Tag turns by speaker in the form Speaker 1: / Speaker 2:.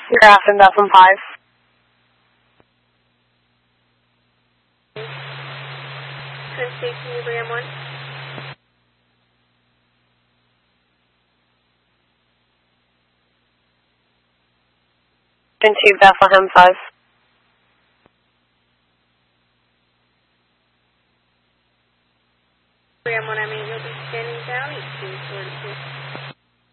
Speaker 1: You're Aston Bethlehem 5.
Speaker 2: Twin Station, Abraham 1.
Speaker 1: Into Bethlehem 5.
Speaker 2: Abraham 1, I mean, you'll be standing down, 1842.